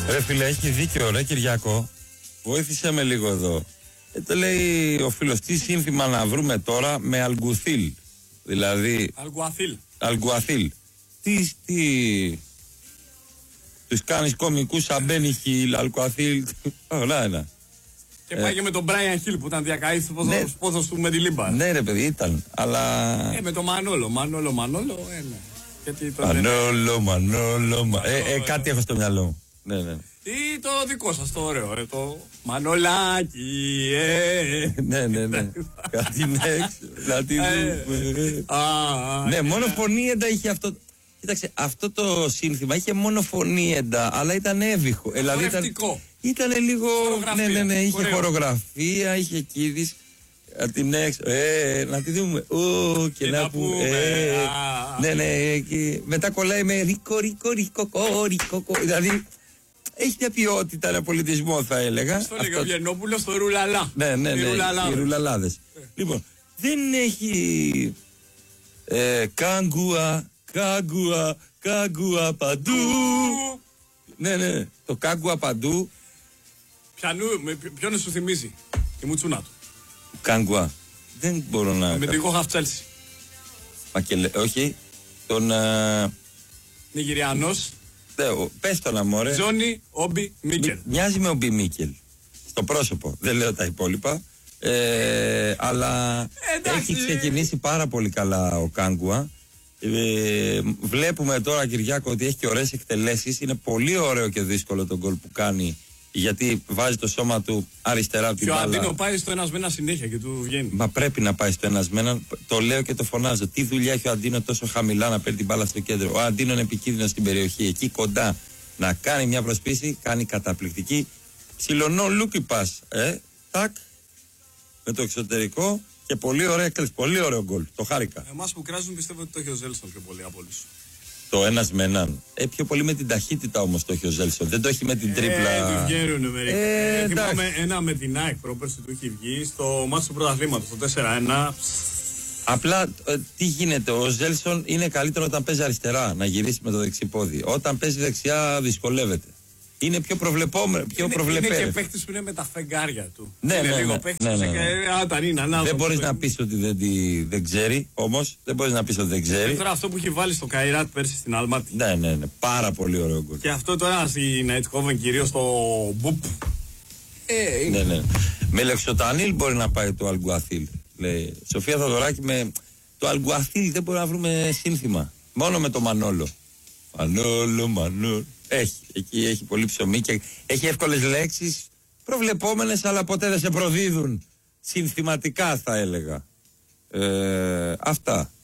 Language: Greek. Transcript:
Ρε φίλε, έχει δίκιο, ρε Κυριακό. Βοήθησε με λίγο εδώ. Το λέει ο φίλος, τι σύνθημα να βρούμε τώρα με αλγκουθίλ. Δηλαδή. Αλγκουαθίλ. Τι. Τους κάνεις κομικούς σαν Μπένι Χιλ, αλγκουαθίλ. Όλα ένα. Και πάει και με τον Μπράιαν Χιλ που ήταν διακαείς πόθος του με τη Λίμπα. Ναι, ρε παιδί, ήταν. Αλλά. Με το Μανόλο. Μανόλο. Μανόλο. Κάτι έχω στο μυαλό μου. Ναι. Ή το δικό σας το ωραίο, το Μανολάκι, Ναι. Κάτι να τη δούμε. Ναι, μόνο φωνήεντα είχε αυτό. Κοίταξε, αυτό το σύνθημα είχε μόνο φωνήεντα, αλλά ήταν έβυχο. Δηλαδή ήταν λίγο. Ναι, είχε χορογραφία, είχε κίδης. Να τη δούμε. Και να πούμε. Ναι. Μετά κολλάει με ρίκο. Δηλαδή. Έχει μια ποιότητα, ένα πολιτισμό, θα έλεγα. Αυτό λέγα Βιεννόπουλο στο ρουλαλά. Ναι, οι ρουλαλάδες. Λοιπόν, δεν έχει κάγκουα παντού. Ναι, το κάγκουα παντού. Ποιον σου θυμίζει, η μουτσούνα του. Κάγκουα. Δεν μπορώ να. Με την Κόχα Τσέλσι. Όχι, τον. Νιγηριανός. Πες το να μωρέ. Τζόνι Όμπι Μίκελ. Μοιάζει με Όμπι Μίκελ. Στο πρόσωπο. Δεν λέω τα υπόλοιπα. Αλλά έχει ξεκινήσει πάρα πολύ καλά ο Κάγκουα. Βλέπουμε τώρα, Κυριάκο, ότι έχει και ωραίες εκτελέσεις. Είναι πολύ ωραίο και δύσκολο το γκολ που κάνει, γιατί βάζει το σώμα του αριστερά από την μπάλα. Και ο Αντίνο πάει στο ένας με ένα συνέχεια και του βγαίνει. Μα πρέπει να πάει στο ένας με έναν. Το λέω και το φωνάζω. Τι δουλειά έχει ο Αντίνο τόσο χαμηλά να παίρνει την μπάλα στο κέντρο. Ο Αντίνο είναι επικίνδυνος στην περιοχή. Εκεί κοντά να κάνει μια προσπίση, κάνει καταπληκτική. Ψιλονό λούκι πας. Τάκ. Με το εξωτερικό και πολύ ωραία έκλεισε. Πολύ ωραίο γκολ. Το χάρηκα. Εμάς που κράζουν πιστεύω ότι το έχει ο Ζέλσον πιο πολύ από όλους. Το ένας με έναν. Πιο πολύ με την ταχύτητα όμως το έχει ο Ζέλσον. Δεν το έχει με την τρίπλα. Του βγαίνουν μερικά. Θυμάμαι ένα με την ΑΕΚ πρόπερση του έχει βγει στο μάτσο του πρωταθλήματος, το 4-1. Απλά τι γίνεται, ο Ζέλσον είναι καλύτερο όταν παίζει αριστερά, να γυρίσει με το δεξί πόδι. Όταν παίζει δεξιά δυσκολεύεται. Είναι πιο προβλεπόμενο, πιο προβλεπέ. Είναι και παίκτης που είναι με τα φεγγάρια του. Ναι. Δεν μπορείς να πεις ότι δεν ξέρει, όμως. Δεν μπορείς να πεις ότι δεν ξέρει. Τώρα αυτό που έχει βάλει στο Καϊράτ πέρσι στην Αλμάτι. Ναι. Πάρα πολύ ωραίο γκολ. Και αυτό τώρα στην Αιτχόβεν κυρίως στο Μπουπ. Ναι. Με Λεξοτανίλ μπορεί να πάει το Αλγκουαθίλ. Λέει Σοφία Θαδωράκη, με το Αλγκουαθίλ δεν μπορεί να βρούμε σύνθημα. Μόνο με το Μανόλο. Μανόλο. Εκεί έχει πολύ ψωμί και έχει εύκολες λέξεις, προβλεπόμενες, αλλά ποτέ δεν σε προδίδουν συνθηματικά, θα έλεγα. Αυτά.